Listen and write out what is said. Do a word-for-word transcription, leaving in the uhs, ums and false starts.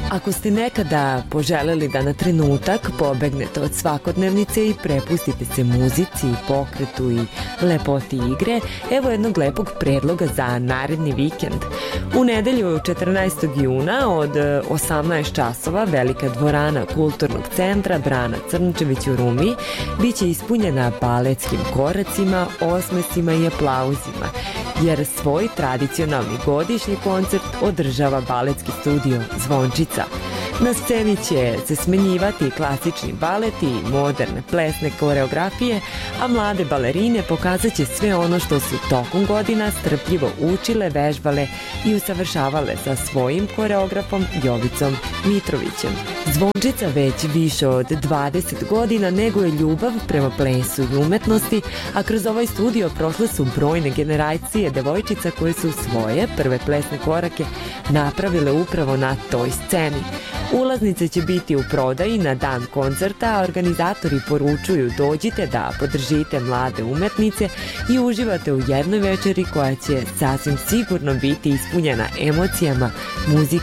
Ako ste nekada poželeli da na trenutak pobegnete od svakodnevnice i prepustite se muzici, pokretu i lepoti igre, evo jednog lepog predloga za naredni vikend. U nedelju četrnaestog juna od osamnaest časova velika dvorana Kulturnog centra Brana Crnčević u Rumi biće ispunjena baletskim koracima, osmesima i aplauzima, jer svoj tradicionalni godišnji koncert održava baletski studio Zvončica. Na sceni će se smenjivati klasični baleti i moderne plesne koreografije, a mlade balerine pokazat će sve ono što su tokom godina strpljivo učile, vežbale i usavršavale sa svojim koreografom Jovicom Mitrovićem. Zvončica već više od dvadeset godina neguje ljubav prema plesu i umetnosti, a kroz ovaj studio prošle su brojne generacije devojčica koje su svoje prve plesne korake napravile upravo na toj sceni. Ulaznice će biti u prodaji na dan koncerta, a organizatori poručuju dođite da podržite mlade umetnice i uživate u jednoj večeri koja će sasvim sigurno biti ispunjena emocijama, muzikom